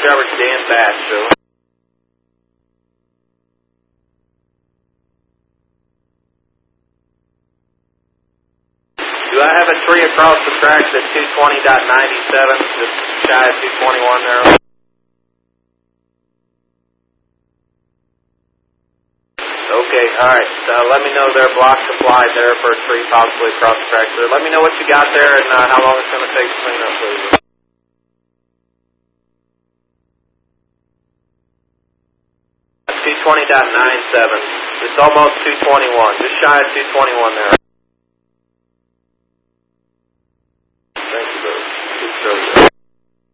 Trevor, Dan Batch. Do I have a tree across the tracks at 220.97, just shy of 221 there? Okay, alright. Let me know their block supplied there for a tree possibly across the tracks there. Let me know what you got there and how long it's going to take to clean up, please. 220.97. It's almost 221, just shy of 221 there.